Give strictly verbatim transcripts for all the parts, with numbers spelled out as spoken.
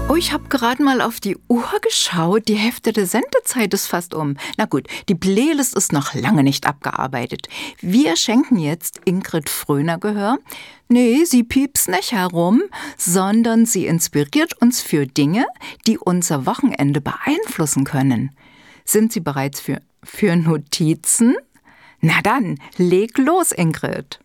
Oh, ich habe gerade mal auf die Uhr geschaut. Die Hälfte der Sendezeit ist fast um. Na gut, die Playlist ist noch lange nicht abgearbeitet. Wir schenken jetzt Ingrid Fröner Gehör. Nee, sie piepst nicht herum, sondern sie inspiriert uns für Dinge, die unser Wochenende beeinflussen können. Sind Sie bereit für, für Notizen? Na dann, leg los, Ingrid.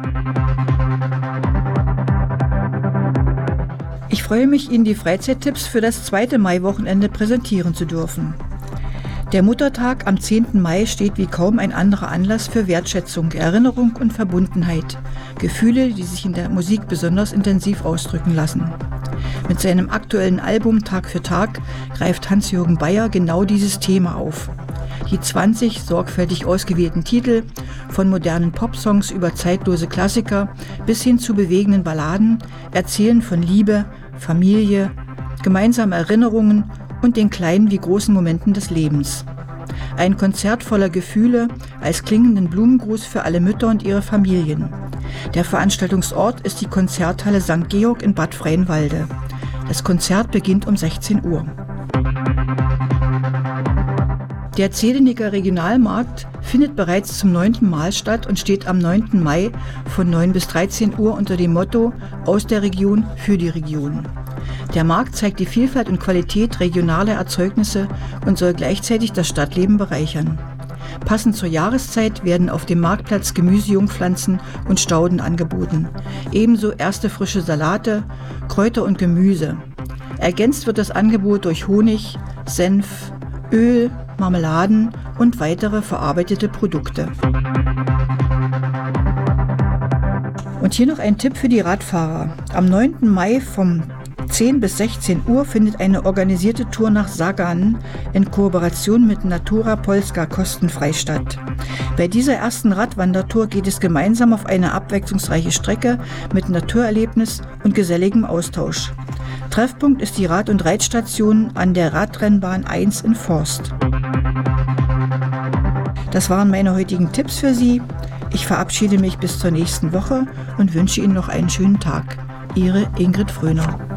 Ich freue mich, Ihnen die Freizeittipps für das zweite Maiwochenende präsentieren zu dürfen. Der Muttertag am zehnten Mai steht wie kaum ein anderer Anlass für Wertschätzung, Erinnerung und Verbundenheit. Gefühle, die sich in der Musik besonders intensiv ausdrücken lassen. Mit seinem aktuellen Album Tag für Tag greift Hans-Jürgen Beyer genau dieses Thema auf. Die zwanzig sorgfältig ausgewählten Titel, von modernen Popsongs über zeitlose Klassiker bis hin zu bewegenden Balladen, erzählen von Liebe, Familie, gemeinsamen Erinnerungen und den kleinen wie großen Momenten des Lebens. Ein Konzert voller Gefühle als klingenden Blumengruß für alle Mütter und ihre Familien. Der Veranstaltungsort ist die Konzerthalle Sankt Georg in Bad Freienwalde. Das Konzert beginnt um sechzehn Uhr. Der Zedenicker Regionalmarkt findet bereits zum neunten Mal statt und steht am neunten Mai von neun bis dreizehn Uhr unter dem Motto „Aus der Region für die Region“. Der Markt zeigt die Vielfalt und Qualität regionaler Erzeugnisse und soll gleichzeitig das Stadtleben bereichern. Passend zur Jahreszeit werden auf dem Marktplatz Gemüsejungpflanzen und Stauden angeboten. Ebenso erste frische Salate, Kräuter und Gemüse. Ergänzt wird das Angebot durch Honig, Senf, Öl, Marmeladen und weitere verarbeitete Produkte. Und hier noch ein Tipp für die Radfahrer. Am neunten Mai vom zehn bis sechzehn Uhr findet eine organisierte Tour nach Sagan in Kooperation mit Natura Polska kostenfrei statt. Bei dieser ersten Radwandertour geht es gemeinsam auf eine abwechslungsreiche Strecke mit Naturerlebnis und geselligem Austausch. Treffpunkt ist die Rad- und Reitstation an der Radrennbahn eins in Forst. Das waren meine heutigen Tipps für Sie. Ich verabschiede mich bis zur nächsten Woche und wünsche Ihnen noch einen schönen Tag. Ihre Ingrid Fröner.